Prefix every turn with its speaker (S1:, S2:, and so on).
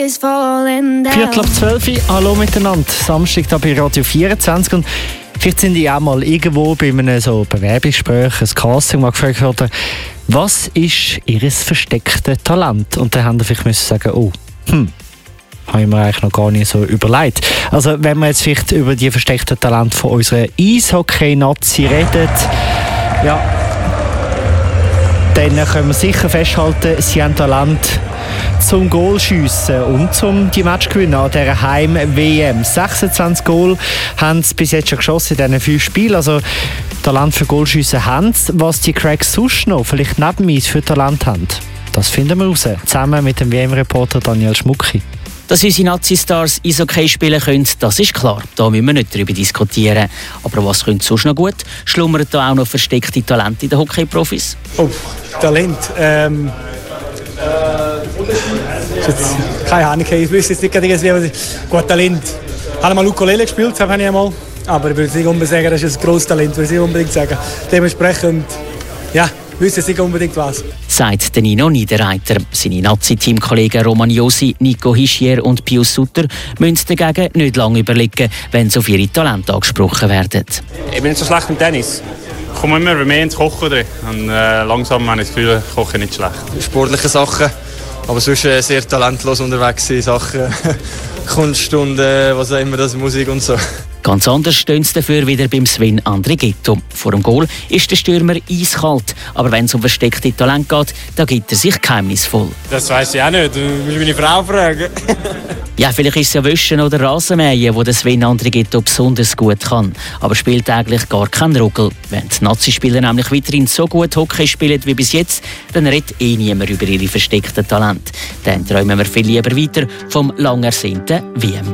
S1: 11:45, hallo miteinander. Samstag da bei Radio 24. Und vielleicht sind die auch mal irgendwo bei einem so Bewerbungsgespräch, ein Casting, mal gefragt worden, was ist ihr verstecktes Talent? Und dann haben sie vielleicht müssen sagen, habe ich mir eigentlich noch gar nicht so überlegt. Also wenn wir jetzt vielleicht über die versteckten Talente von unserer Eishockey-Nazi reden, ja, dann können wir sicher festhalten, sie haben Talent zum Goalschiessen und zum die Match gewinnen an dieser Heim-WM. 26 Goal haben sie bis jetzt schon geschossen in diesen 5 Spielen. Also Talent für Goalschiessen haben sie. Was die Cracks sonst noch vielleicht neben mir für Talent haben, das finden wir raus. Zusammen mit dem WM-Reporter Daniel Schmucki.
S2: Dass unsere Nazi-Stars Eishockey spielen können, das ist klar. Da müssen wir nicht darüber diskutieren. Aber was können sonst noch gut? Schlummern da auch noch versteckte Talente in den Hockey-Profis?
S3: Oh, Talent. Keine Ahnung, ich wüsste jetzt nicht irgendwie gut Talent. Ich habe mal Ukulele gespielt, habe ich einmal. Aber ich würde nicht unbedingt sagen, das ist ein grosses Talent, würde ich nicht unbedingt sagen. Dementsprechend, ja, ich wüsste jetzt nicht unbedingt was.
S2: Sagt Nino Niederreiter. Seine Nazi-Teamkollegen Roman Josi, Nico Hischier und Pius Sutter müssen dagegen nicht lange überlegen, wenn sie auf ihre Talente angesprochen werden.
S4: Ich bin nicht so schlecht im Tennis. Ich komme immer mehr ins Kochen drin. Und langsam habe ich das Gefühl, ich koche nicht schlecht.
S5: Sportliche Sachen, aber sonst sehr talentlos unterwegs in Sachen Kunst und was auch immer, das Musik und so.
S2: Ganz anders stehen es dafür wieder beim Sven Andrighetto. Vor dem Goal ist der Stürmer eiskalt. Aber wenn es um versteckte Talent geht, da gibt er sich geheimnisvoll.
S4: Das weiss ich auch nicht. Du musst meine Frau fragen.
S2: Ja, vielleicht ist es ja Wischen oder Rasenmähen, wo der Sven Andrighetto besonders gut kann. Aber spielt eigentlich gar keinen Ruggel. Wenn die Nazi-Spieler nämlich weiterhin so gut Hockey spielen wie bis jetzt, dann redet niemand über ihre versteckten Talente. Dann träumen wir viel lieber weiter vom lang ersehnten WM.